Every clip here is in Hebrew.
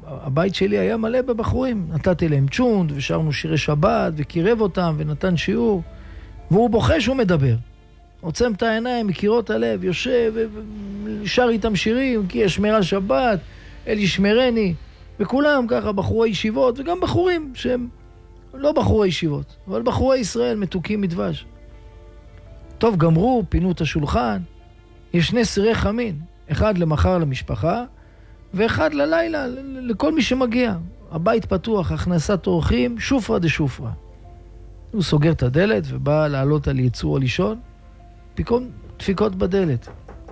הבית שלי היה מלא בבחורים. נתתי להם צ'ונט, ושרנו שירי שבת, וקירב אותם, ונתן שיעור. והוא בוכה שהוא מדבר. עוצם את העיניים, מקירות הלב, יושב, ושר איתם שירים, כי יש שמירה שבת, אל ישמרני. וכולם ככה, בחורי ישיבות, וגם בחורים שהם לא בחורי ישיבות, אבל בחורי ישראל מתוקים מדבש. טוב, גמרו, פינו את השולחן. יש 2 סירי חמין, אחד למחר למשפחה, ואחד ללילה, לכל מי שמגיע. הבית פתוח, הכנסת אורחים, שופרה דשופרה. הוא סוגר את הדלת ובא לעלות על יצור הלישון, פתאום דפיקות בדלת.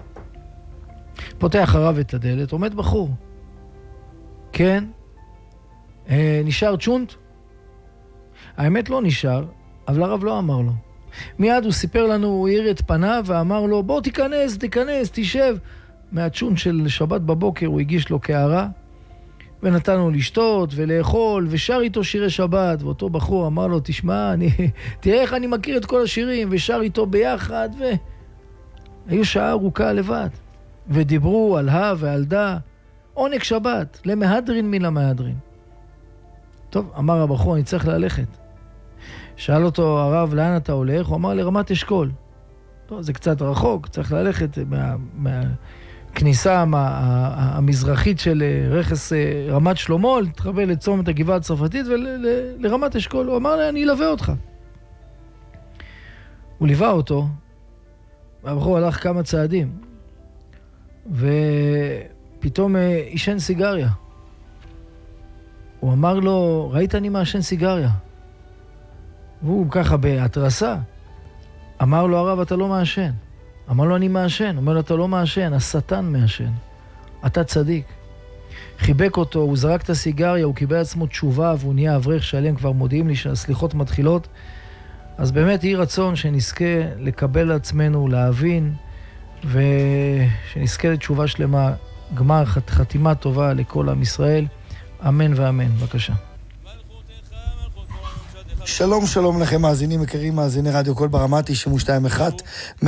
פותח הרב את הדלת, עומד בחור. כן? נשאר צ'ונט? האמת לא נשאר, אבל הרב לא אמר לו. מיד הוא סיפר לנו, הוא העיר את פניו ואמר לו, בוא תיכנס, תשב. מהצ'ונט של שבת בבוקר הוא הגיש לו קערה, ונתנו לשתות ולאכול, ושר איתו שירי שבת, ואותו בחור אמר לו, תשמע, תראה איך אני מכיר את כל השירים, ושר איתו ביחד, היו שעה ארוכה לבד, ודיברו על ועל עונג שבת, למהדרין מן המהדרין. טוב, אמר הבחור, אני צריך ללכת. שאל אותו הרב, לאן אתה הולך? הוא אמר, לרמת אשכול. טוב, זה קצת רחוק, צריך ללכת מהכניסה המזרחית של רכס רמת שלמה, להתחבר לצומת הגבעה הצרפתית ולרמת אשכול. הוא אמר לי, אני אלווה אותך. הוא ליווה אותו, והבחור הלך כמה צעדים, ופתאום עישן סיגריה. הוא אמר לו, ראית אני מעשן סיגריה? והוא ככה בהתרסה. אמר לו הרב, אתה לא מעשן. אמר לו, אני מעשן. אומר לו, אתה לא מעשן, השטן מעשן. אתה צדיק. חיבק אותו, הוא זרק את הסיגריה, הוא קיבל עצמו תשובה, והוא נהיה אברך שלם, כבר מודיעים לי שהסליחות מתחילות. אז באמת יהי רצון שנזכה לקבל לעצמנו, להבין, ושנזכה לתשובה שלמה, גמר חתימה טובה לכל עם ישראל. אמן ואמן. בבקשה. שלום, שלום לכם מאזינים יקרים, מאזיני רדיו קול ברמה 92.1, 105.7, 104.3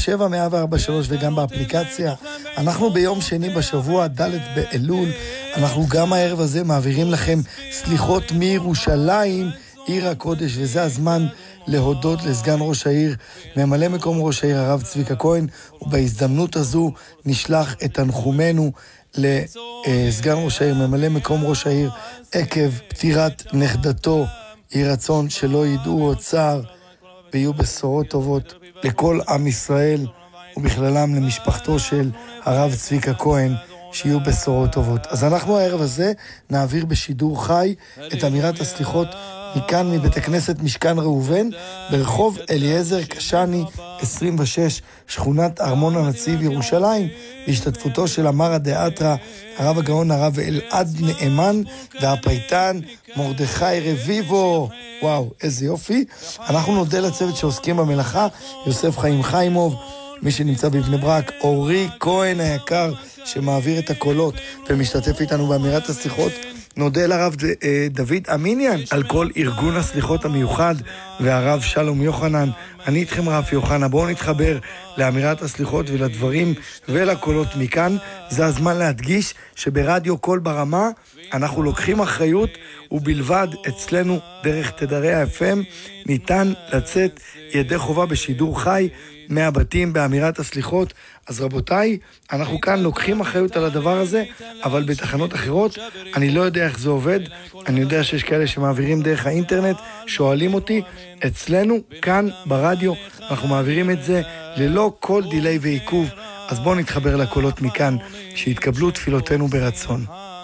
וגם באפליקציה. אנחנו ביום שני בשבוע, ד' באלול. אנחנו גם הערב הזה מעבירים לכם סליחות מירושלים, עיר הקודש, וזה הזמן להודות לסגן ראש העיר, ממלא מקום ראש העיר הרב צביקה כהן, ובהזדמנות הזו נשלח את תנחומנו לסגן ראש העיר, ממלא מקום ראש העיר, עקב פטירת נכדתו. יהי רצון שלא ידעו עוד צער, ויהיו בשורות טובות לכל עם ישראל, ובכללם למשפחתו של הרב צביקה כהן, שיהיו בשורות טובות. אז אנחנו הערב הזה נעביר בשידור חי את אמירת הסליחות מכאן מבית הכנסת משכן ראובן, ברחוב אליעזר קשני 26, שכונת ארמון הנציב ירושלים, בהשתתפותו של המרא דאתרא, הרב הגאון הרב אלעד נאמן, והפייטן מרדכי רביבו. וואו, איזה יופי. אנחנו נודה לצוות שעוסקים במלאכה, יוסף חיים חיימוב, מי שנמצא בבני ברק, אורי כהן היקר, שמעביר את הקולות ומשתתף איתנו באמירת הסליחות. נודה לרב דוד אמיניאן על כל ארגון הסליחות המיוחד, והרב שלום יוחנן. אני איתכם רב יוחנן. בואו נתחבר לאמירת הסליחות ולדברים ולקולות מכאן. זה הזמן להדגיש שברדיו קול ברמה אנחנו לוקחים אחריות, ובלבד אצלנו דרך תדרי ה-FM ניתן לצאת ידי חובה בשידור חי מהבתים באמירת הסליחות. אז רבותיי, אנחנו כאן לוקחים אחריות על הדבר הזה, אבל בתחנות אחרות אני לא יודע איך זה עובד. אני יודע שיש כאלה שמעבירים דרך האינטרנט, שואלים אותי. אצלנו כאן ברדיו אנחנו מעבירים את זה ללא כל דילי ועיכוב. אז בואו נתחבר לקולות מכאן, שיתקבלו תפילותינו ברצון.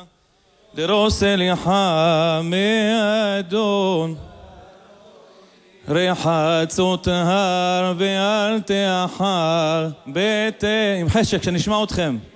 דרוס אליחה מאדון רחצות הר ואל תאחר עם חשק שנשמע אתכם.